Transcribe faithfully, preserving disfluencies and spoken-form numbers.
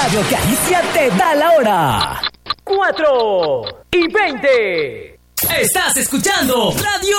Radio Caricia te da la hora. cuatro y veinte. Estás escuchando Radio